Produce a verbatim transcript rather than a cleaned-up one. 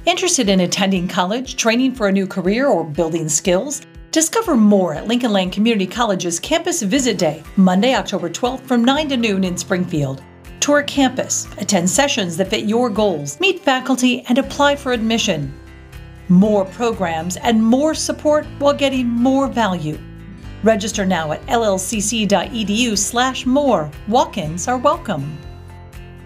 Interested in attending college, training for a new career, or building skills? Discover more at Lincoln Land Community College's Campus Visit Day, Monday, October twelfth from nine to noon in Springfield. Tour campus, attend sessions that fit your goals, meet faculty, and apply for admission. More programs and more support while getting more value. Register now at l l c c dot e d u slash more. Walk-ins are welcome.